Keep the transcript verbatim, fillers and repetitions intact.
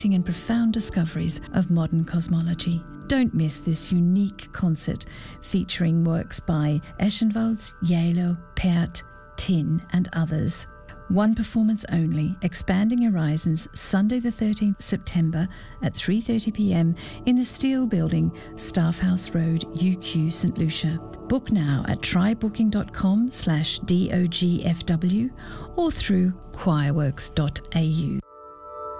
and profound discoveries of modern cosmology. Don't miss this unique concert featuring works by Eschenwalds, Yalo, Pärt, Tin and others. One performance only, Expanding Horizons, Sunday the thirteenth September at three thirty p m in the Steel Building, Staff House Road, U Q, St Lucia. Book now at trybooking.com slash DOGFW or through choirworks dot A U.